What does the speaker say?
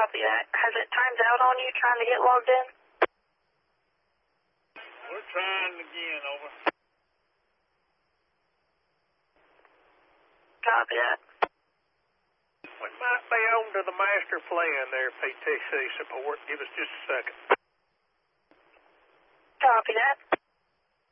Copy that. Has it timed out on you trying to get logged in? We're trying again, over. Copy that. We might be on to the master plan there, PTC support. Give us just a second. Copy that.